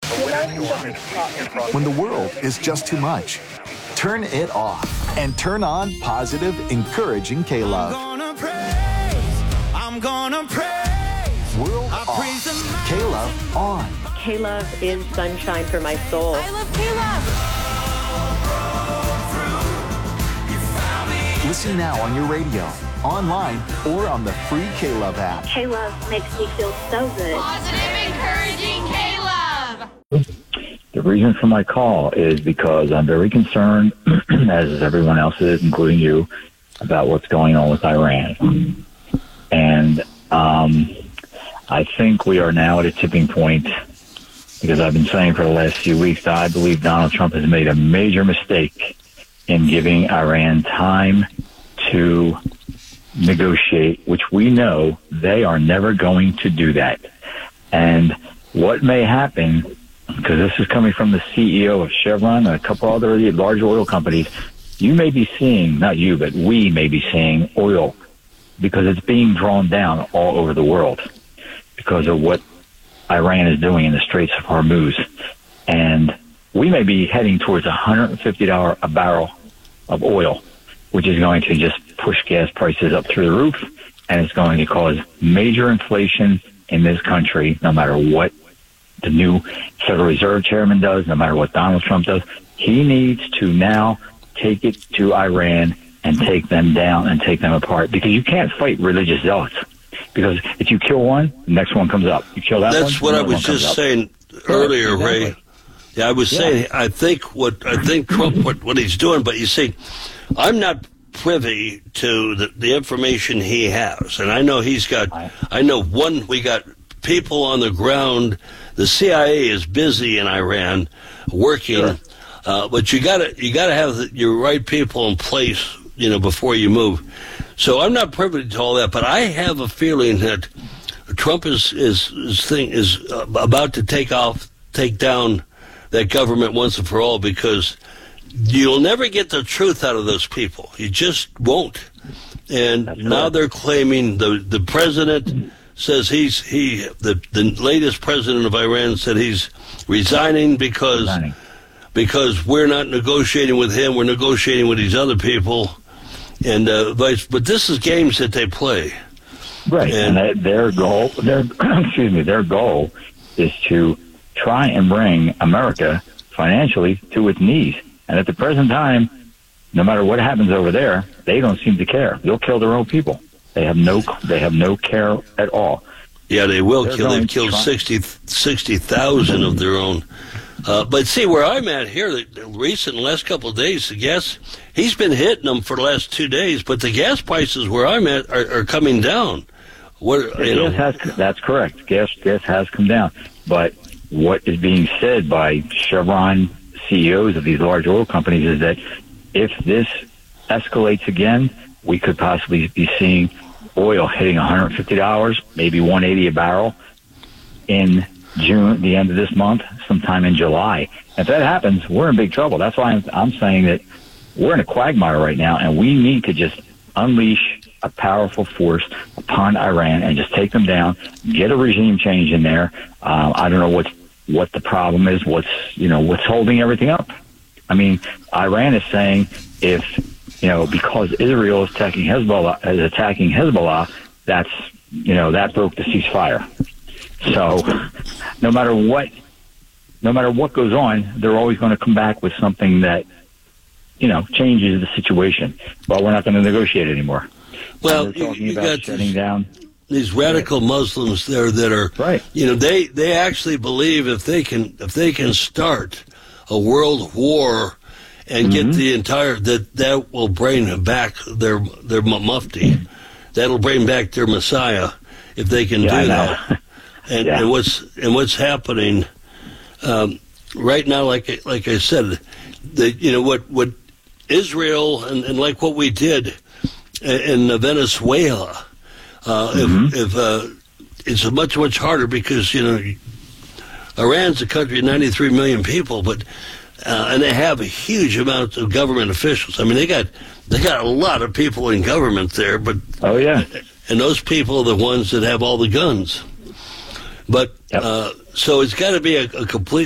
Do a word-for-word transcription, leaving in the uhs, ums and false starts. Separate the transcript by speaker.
Speaker 1: When the world is just too much, turn it off and turn on positive, encouraging K-Love.
Speaker 2: I'm gonna praise, I'm gonna praise.
Speaker 1: World off, K-Love on.
Speaker 3: K-Love is sunshine for my soul.
Speaker 4: I love K-Love.
Speaker 1: Listen now on your radio, online, or on the free K-Love app.
Speaker 5: K-Love makes me feel so good.
Speaker 4: Positive, encouraging K-Love.
Speaker 6: The reason for my call is because I'm very concerned, as everyone else is, including you, about what's going on with Iran. And um, I think we are now at a tipping point, because I've been saying for the last few weeks that I believe Donald Trump has made a major mistake in giving Iran time to negotiate, which we know they are never going to do that. And what may happen, because this is coming from the C E O of Chevron and a couple other large oil companies, you may be seeing, not you, but we may be seeing oil, because it's being drawn down all over the world because of what Iran is doing in the Straits of Hormuz. And we may be heading towards one hundred fifty dollars a barrel of oil, which is going to just push gas prices up through the roof, and it's going to cause major inflation in this country, no matter what the new Federal Reserve chairman does, no matter what Donald Trump does. He needs to now take it to Iran and take them down and take them apart, because you can't fight religious zealots. Because if you kill one, the next one comes up. You kill that one.
Speaker 7: That's what I was just saying earlier, Ray.
Speaker 6: Exactly.
Speaker 7: Yeah, I was
Speaker 6: Yeah.
Speaker 7: saying I think what I think Trump what, what he's doing, but you see, I'm not privy to the, the information he has, and I know he's got. I know one. We got people on the ground. The C I A is busy in Iran, working,
Speaker 6: Sure.
Speaker 7: uh, but you got to you got to have the, your right people in place, you know, before you move. So I'm not privy to all that, but I have a feeling that Trump is is, is thing is uh, about to take off, take down that government once and for all, because you'll never get the truth out of those people. You just won't. And
Speaker 6: That's
Speaker 7: now
Speaker 6: right.
Speaker 7: they're claiming the the president says he's he the the latest president of Iran said he's resigning because
Speaker 6: Resigning.
Speaker 7: because we're not negotiating with him. We're negotiating with these other people, and uh, vice. But this is games that they play.
Speaker 6: Right, and,
Speaker 7: And-
Speaker 6: that their goal, their excuse me, their goal is to try and bring America financially to its knees. And at the present time, no matter what happens over there, they don't seem to care. They'll kill their own people. They have no, they have no care at all.
Speaker 7: Yeah, they will
Speaker 6: They're
Speaker 7: kill.
Speaker 6: going
Speaker 7: They've
Speaker 6: to
Speaker 7: killed
Speaker 6: try-
Speaker 7: sixty sixty thousand of their own. Uh, but see, where I'm at here, the, the recent last couple of days, the gas, he's been hitting them for the last two days, but the gas prices where I'm at are, are coming down. What, you know,
Speaker 6: Gas has, that's correct. Gas, gas has come down. But what is being said by Chevron C E Os of these large oil companies is that if this escalates again, we could possibly be seeing oil hitting one hundred fifty dollars, maybe one hundred eighty dollars a barrel in June, the end of this month, sometime in July. If that happens, we're in big trouble. That's why I'm, I'm saying that we're in a quagmire right now, and we need to just unleash a powerful force upon Iran and just take them down, get a regime change in there. Um, I don't know what's, what the problem is, what's, you know, what's holding everything up. I mean, Iran is saying if, you know, because Israel is attacking Hezbollah, is attacking Hezbollah, that's, you know, that broke the ceasefire. So no matter what, no matter what goes on, they're always going to come back with something that, you know, changes the situation. Well, we're not going to negotiate anymore.
Speaker 7: well,
Speaker 6: They're
Speaker 7: you,
Speaker 6: talking
Speaker 7: you
Speaker 6: about
Speaker 7: got
Speaker 6: shutting
Speaker 7: these,
Speaker 6: down.
Speaker 7: these radical Muslims there that are,
Speaker 6: Right.
Speaker 7: you know, they they actually believe if they can if they can start a world war and
Speaker 6: Mm-hmm.
Speaker 7: get the entire that that will bring back their their mufti, that'll bring back their Messiah if they can
Speaker 6: Yeah, I
Speaker 7: do
Speaker 6: know.
Speaker 7: that. And,
Speaker 6: Yeah.
Speaker 7: and what's and what's happening um, right now, like I- like I said, the you know what what Israel and, and like what we did in, in Venezuela. Uh,
Speaker 6: Mm-hmm.
Speaker 7: If if uh, it's much much harder because you know Iran's a country of ninety-three million people, but uh, and they have a huge amount of government officials. I mean, they got they got a lot of people in government there, but
Speaker 6: Oh, yeah.
Speaker 7: and those people are the ones that have all the guns. But
Speaker 6: Yep.
Speaker 7: uh, so it's got to be a, a complete